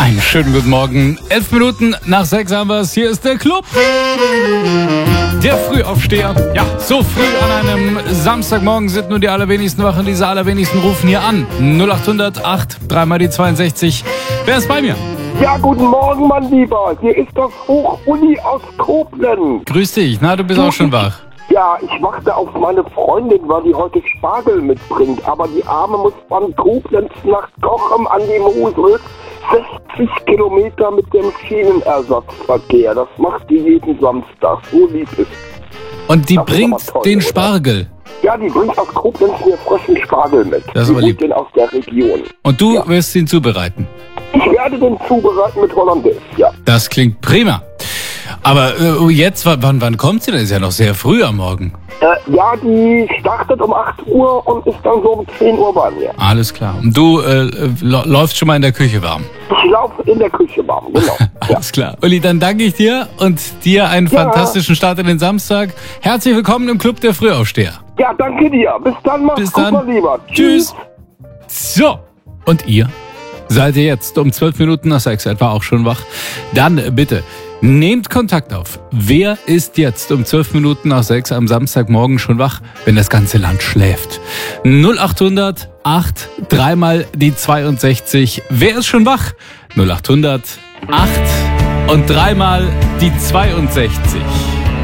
Einen schönen guten Morgen. 11 Minuten nach 6 haben wir es. Hier ist der Club. Der Frühaufsteher. Ja, so früh an einem Samstagmorgen sind nur die allerwenigsten wach und diese allerwenigsten rufen hier an. 0800 8 3 mal die 62. Wer ist bei mir? Ja, guten Morgen, mein Lieber. Hier ist das Hochuli aus Koblenz. Grüß dich. Na, du bist auch schon wach. Ja, ich warte auf meine Freundin, weil die heute Spargel mitbringt. Aber die Arme muss von Koblenz nach Cochem an die Mosel 60 Kilometer mit dem Schienenersatzverkehr. Das macht die jeden Samstag. So lieb ist. Und die Das ist bringt aber toll, den oder? Spargel. Ja, die bringt aus Koblenz mir frischen Spargel mit. Das ist Die aber holt lieb. den aus der Region. Und du wirst ihn zubereiten. Ich werde den zubereiten mit Hollandaise, ja. Das klingt prima. Aber jetzt, wann kommt sie denn? Ist ja noch sehr früh am Morgen. Ja, die startet um 8 Uhr und ist dann so um 10 Uhr bei mir. Alles klar. Und du läufst schon mal in der Küche warm. Ich laufe in der Küche warm, genau. Ja. Alles klar. Uli, dann danke ich dir und dir einen fantastischen Start in den Samstag. Herzlich willkommen im Club der Frühaufsteher. Ja, danke dir. Bis dann, mach's Bis gut, dann. mein Lieber. Tschüss. So, und ihr? Seid ihr jetzt um 12 Minuten nach 6 etwa auch schon wach? Dann bitte nehmt Kontakt auf. Wer ist jetzt um 12 Minuten nach 6 am Samstagmorgen schon wach, wenn das ganze Land schläft? 0800 8 3 mal die 62. Wer ist schon wach? 0800 8 und 3 mal die 62.